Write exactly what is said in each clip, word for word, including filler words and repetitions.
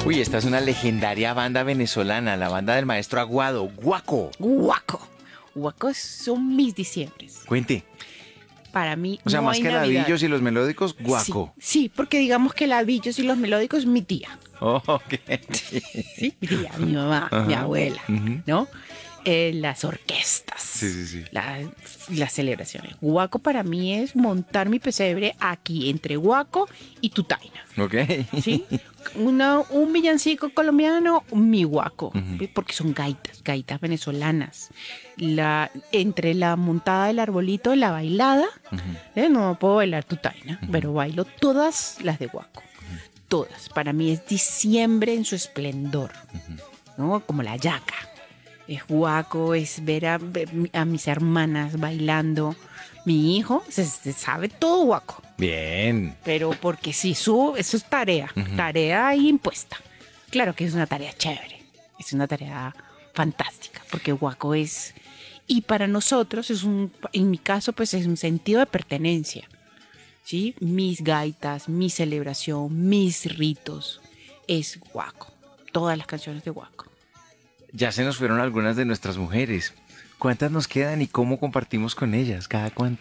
Uy, esta es una legendaria banda venezolana, la banda del maestro Aguado, Guaco. Guaco. Guaco son mis diciembres. Cuente. Para mí O sea, no más hay que Navidad. ladillos y los melódicos, Guaco. Sí, sí, porque digamos que ladillos y los melódicos, mi tía. Oh, ok. Sí, mi tía, mi mamá, Ajá. mi abuela, Ujú. ¿no? Eh, las orquestas, Sí, sí, sí. la- las celebraciones. Guaco para mí es montar mi pesebre aquí entre Guaco y Tutaina, Ok. ¿sí? Una- un villancico colombiano, mi Guaco, Ujú. porque son gaitas, gaitas venezolanas. La, entre la montada del arbolito, la bailada, Ujú. ¿eh? No puedo bailar Tutaina, pero bailo todas las de Guaco, todas. Para mí es diciembre en su esplendor, ¿no? Como la yaca. Es Guaco, es ver a, ver a mis hermanas bailando. Mi hijo se, se sabe todo Guaco, Bien. pero porque si su, eso es tarea, Ujú. tarea ahí impuesta. Claro que es una tarea chévere, es una tarea fantástica, porque Guaco es, y para nosotros es un, en mi caso, pues es un sentido de pertenencia, ¿sí? Mis gaitas, mi celebración, mis ritos, es Guaco, todas las canciones de Guaco. Ya se nos fueron algunas de nuestras mujeres. ¿Cuántas nos quedan y cómo compartimos con ellas? ¿Cada cuánto?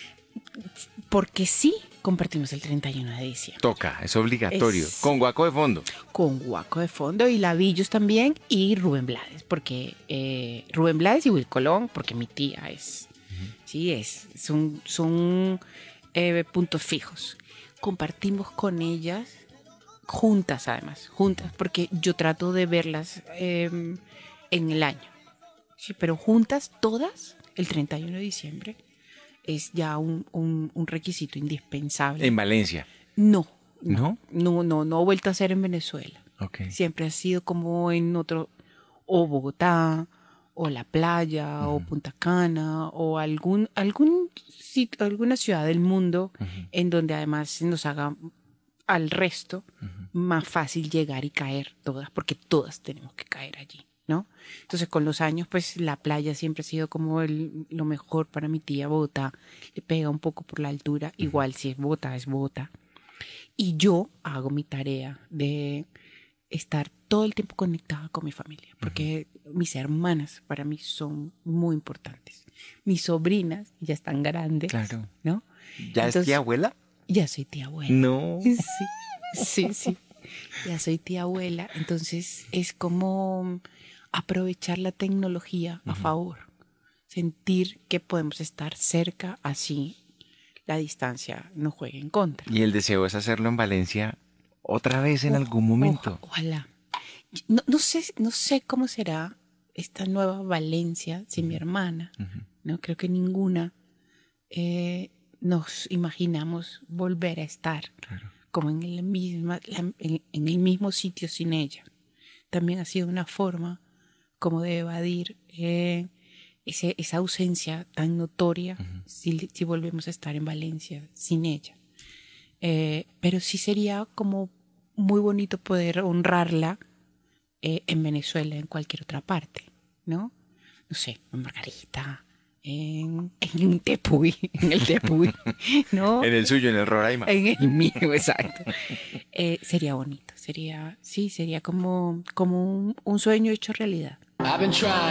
Porque sí compartimos el treinta y uno de diciembre. Toca, es obligatorio. Es- Con Guaco de fondo. Con Guaco de fondo y Lavillos también y Rubén Blades, porque eh, Rubén Blades y Will Colón, porque mi tía es, sí, es, son, son eh, puntos fijos. Compartimos con ellas juntas además, juntas, porque yo trato de verlas eh, en el año, sí, pero juntas todas el treinta y uno de diciembre es ya un, un, un requisito indispensable. En Valencia. No, ¿No? no, no, no he vuelto a hacer en Venezuela. Ok. Siempre ha sido como en otro, o Bogotá, o la playa, o Punta Cana, o algún, algún sitio, alguna ciudad del mundo en donde además se nos haga al resto más fácil llegar y caer todas, porque todas tenemos que caer allí, ¿no? Entonces con los años, pues la playa siempre ha sido como el- lo mejor para mi tía. Bogotá le pega un poco por la altura, igual si es Bogotá, es Bogotá. Y yo hago mi tarea de estar todo el tiempo conectada con mi familia, porque mis hermanas para mí son muy importantes. Mis sobrinas ya están grandes, Claro. ¿no? ¿Ya Entonces, es tía abuela? Ya soy tía abuela. No. Sí, sí, sí. Ya soy tía abuela. Entonces es como aprovechar la tecnología a favor. Sentir que podemos estar cerca, así la distancia no juegue en contra. Y el deseo es hacerlo en Valencia otra vez en O- algún momento. oja- ojalá. No, no sé, no sé cómo será esta nueva Valencia sin mi hermana. No creo que ninguna eh, nos imaginamos volver a estar como en el, misma, la- en, en el mismo sitio sin ella. También ha sido una forma como de evadir eh, ese- esa ausencia tan notoria si, si volvemos a estar en Valencia sin ella. Eh, pero sí sería como muy bonito poder honrarla eh, en Venezuela, en cualquier otra parte, ¿no? No sé, en Margarita, en, en Tepuy, en el Tepuy, ¿no? En el suyo, en el Roraima. En el mío, exacto. Eh, sería bonito, sería, sí, sería como, como un, un sueño hecho realidad. I've been trying.